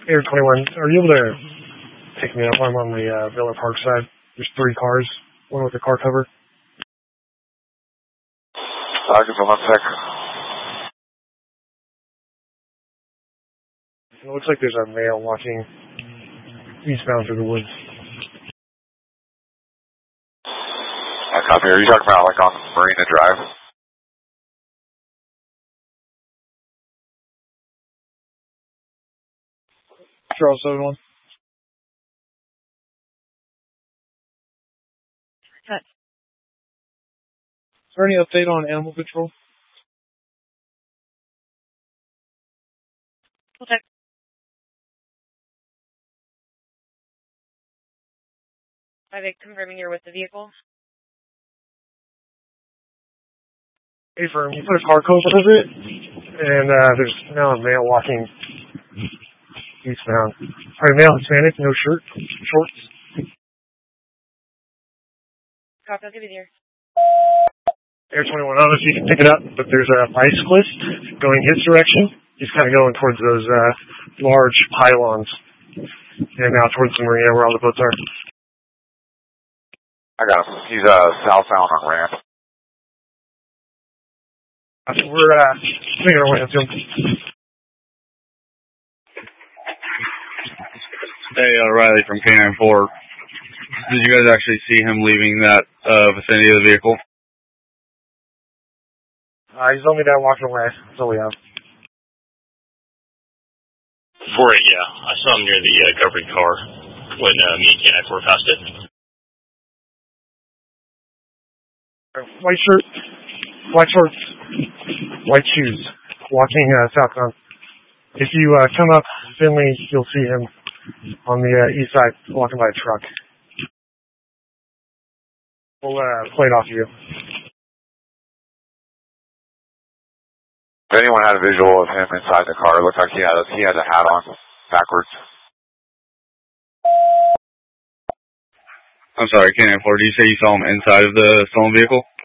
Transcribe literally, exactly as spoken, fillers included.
Air twenty-one, are you able to pick me up? I'm on the uh, Villa Park side. There's three cars, one with a car cover. Uh, give me one sec. It looks like there's a male walking eastbound through the woods. I copy. Are you talking about like on Marina Drive? Charles seven one. Cut. Is there any update on animal control? We'll check. Are they confirming you're with the vehicle? Hey, firm, you put a car cover over it, and uh, there's now a male walking eastbound. Are you male Hispanic, no shirt, shorts? Copy, I'll give you the ear. Air twenty-one, I don't know if you can pick it up, but there's a bicyclist going his direction. He's kind of going towards those uh, large pylons, and now towards the marina where all the boats are. I got him. He's uh, southbound on ramp. We're uh, making our way up to him. Hey, uh, Riley from K nine four. Did you guys actually see him leaving that uh, vicinity of the vehicle? Uh, he's only down walking away. That's all we have. For it, yeah. I saw him near the uh, covered car when uh, me and K nine four passed it. White shirt, white shorts, white shoes, walking uh, southbound. If you uh, come up Finley, you'll see him on the uh, east side walking by a truck. We'll uh, play it off of you. If anyone had a visual of him inside the car, it looked like he had a, he had a hat on backwards. I'm sorry, K nine four. Did you say you saw him inside of the stolen vehicle?